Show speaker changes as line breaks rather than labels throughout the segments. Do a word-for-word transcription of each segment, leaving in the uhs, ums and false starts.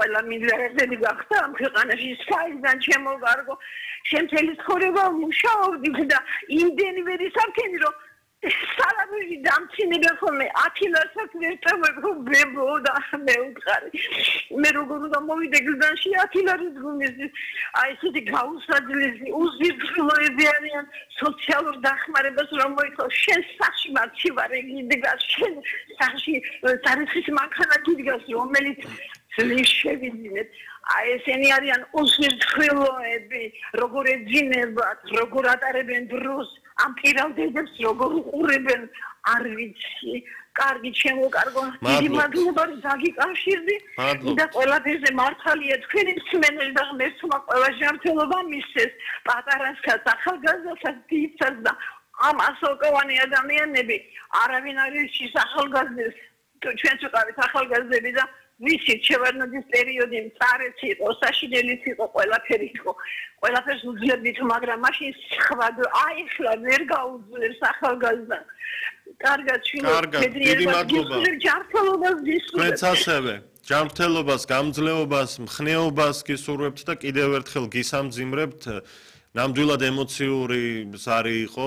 ყველა მილიარდერი გახდა ამ ქვეყანაში საიდან შემოგარგო შემთელი ცხოვრება მუშაობდი და იმდენი ვერ ისარქენი რომ სალამი დამცინებდა ხოლმე ათი ლარსაც ვერ წავედი ბებო და მე უთხარი მე როგორ უნდა მოვიდე გზანში ათი ლარის გუმიზი აი ესეთი გაუსაძლისი უზირთხილოები არიან სოციალურ დახმარებას რომ მოითხოვ შენ სახში მათი ვარ იგდგა შენ სახში თარიღის მანქანა გიდგას რომელიც ძლიერს შევიძინეთ აი ესენი არიან უზირთხილოები როგორ ეძინებათ როგორ ატარებენ დროს ამ პირალ დედებს როგორ უყურებენ არ ვიცი კარგი შემოკარგო დიდი მადლობა დაგიკავშირდი და ყველაფერზე მართალია თქვენი მსმენელი და ღმერთმა ყველა ჯანმრთელობა მისცეს პატარასაც ახალგაზრდასაც დიდსაც და ამ ასაკოვანი ადამიანები არავინ არ იცის ახალგაზრდებს ჩვენც ვიყავით ახალგაზრდები და ვიცით შევარდნაძის პერიოდი მწარეც იყო საშინელიც იყო ყველაფერი იყო ყველაფერს უძლებდით მაგრამ მაშინ სხვა აი ხლა ვერ გაუძლებს ახალგაზრდა კარგად შვილო
დიდი მადლობა თქვენც ასევე ჯანმრთელობას გამძლეობას მხნეობას გისურვებთ და კიდევ ერთხელ გისამძიმრებთ ნამდვილად ემოციური ზარი იყო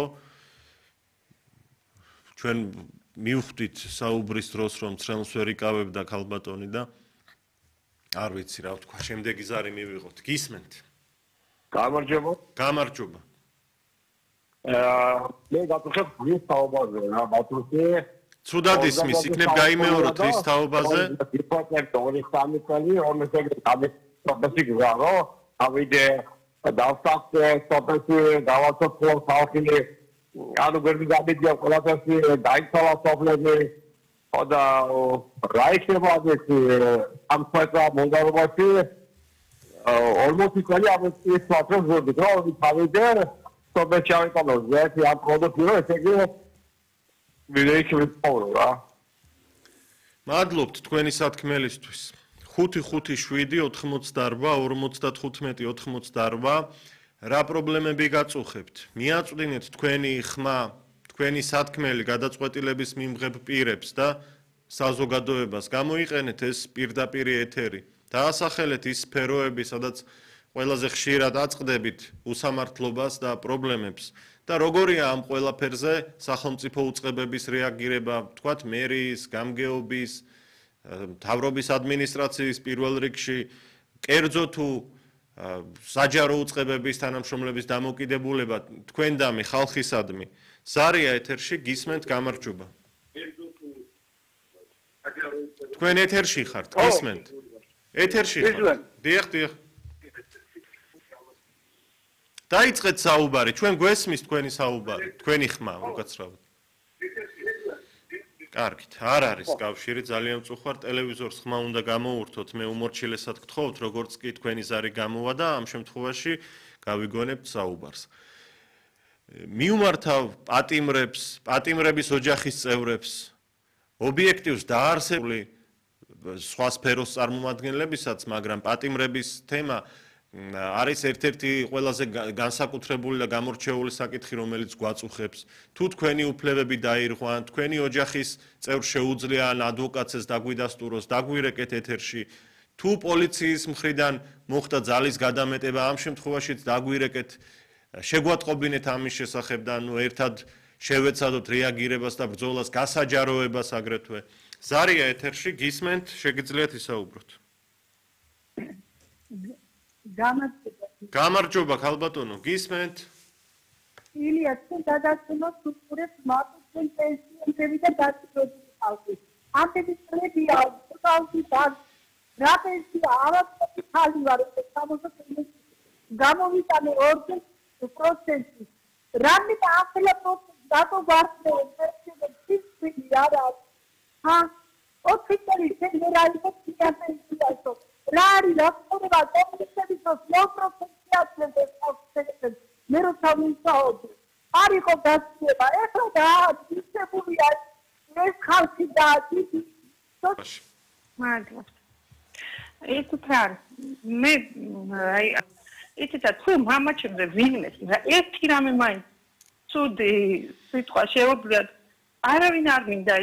ჩვენ მივხვდით საუბრის დროს რომ ცრემლს ვერ იკავებდა ქალბატონი და არ ვიცი რა ვთქვა შემდეგი ზარი მივიღოთ გისმენთ
გამარჯობა
გამარჯობა
აა მე გაწუხებ ის თაობაზე რა ბათუმში
ცუდად ისმის იქნებ გაიმეოროთ ის თაობაზე
იპოტეკა ორი სამი წელი რომელიც ეგრე გამიწოდები გზარო ავიდე დავსახე სოფელში დავასოფლო ხალხი ანუ გვერდი გამიდია ყველაფერში დაიცვალა სოფლები და რა იქნება ეს ამ ხოთა მონდარობაში almost equally ამის ფაქტორს ვერდი რომ თავიდე სოფელში ავიწყო ზეთი ამ პროდუქტი რომ ესე იგი ვიდეიქი ვიპოვრო რა
მადლობთ თქვენი სათქმელისთვის ხუთი ხუთი შვიდი ოთხმოცდაორვა ორმოცდათხუთმეტი ოთხმოცდაორვა რა პრობლემები გაწუხებთ? მიაწვდინეთ თქვენი ხმა, თქვენი სათქმელი გადაწყვეტილების მიმღებ პირებს და საზოგადოებას გამოიყენეთ ეს პირდაპირ ეთერი. დაასახელეთ ის სფეროები, სადაც ყველაზე ხშირად აწყდებით უსამართლობას და პრობლემებს. და როგორია ამ ყველაფერზე სახელმწიფო უწყებების რეაგირება, თქვათ მერიის, გამგეობის, მთავრობის ადმინისტრაციის პირველ რიგში, კერძო თუ საჯარო უწყებების თანამშრომლების დამოკიდებულება თქვენდამი ხალხისადმი ზარია ეთერში გისმენთ გამარჯობა თქვენ ეთერში ხართ გისმენთ ეთერში ხართ დიახ დიახ დაიწყეთ საუბარი ჩვენ გვესმის თქვენი საუბარი თქვენი ხმა უკაცრავად კარგით, არ არის კავშირი, ძალიან მწუხვარ, ტელევიზორს ხმა უნდა გამოურთოთ, მე უმორჩილესად გთხოვთ, როგორც კი თქვენი ზარი გამოვა და ამ შემთხვევაში გავიგონებთ საუბარს. მიუმართავ პატიმრებს, პატიმრების ოჯახის წევრებს, ობიექტივს დაარსებული სხვა სფეროს წარმომადგენლებისაც, მაგრამ პატიმრების თემა არის ერთ-ერთი ყველაზე განსაკუთრებული და გამორჩეული საკითხი, რომელიც გვაწუხებს. თუ თქვენი უფლებები დაირღვან, თქვენი ოჯახის წევრს შეუძლია ან ადვოკატს დაგვიდასტუროს, დაგვირეკეთ ეთერში, თუ პოლიციის მხრიდან მოხდა ძალის გადამეტება, ამ შემთხვევაშიც დაგვირეკეთ, შეგვატყობინეთ ამის შესახებ და ნუ ერთად შევეცადოთ რეაგირებას და ბრძოლას, გასაჯაროებას აგრეთვე. ზარია ეთერში, გისმენთ, შეგიძლიათ ისაუბროთ. გამარჯობა ქალბატონო გისმენთ
ილია თქვენ გადასცემოთ უყურებთ მარტო პენსიები და დაწესებული ხალხი ამბები წლებია ხალხი და რა პენსია ავაკეთი ხალი ვარ სამოცდაშვიდი გამოვიტანე ორი პროცენტი რამე და აფლა პროცენტი დატო ვარდე პენსიები ცივი არა ჰა ოთხი წელი შეგერალი და პენსია რა არის რა ხდება კომუნიკაციის პროფესიונალებს ახსენებენ მე რო თავისაობ არისო გასწება ეხლა და ისებულია ეს ხალხი და დიდი
მადლობა ეს თარ მე აი იცით თუ მამაჩემზე ვინმეს ერთი რამე მაინც ცუდი სიტყვა შეუძლიათ არავინ არ მინდა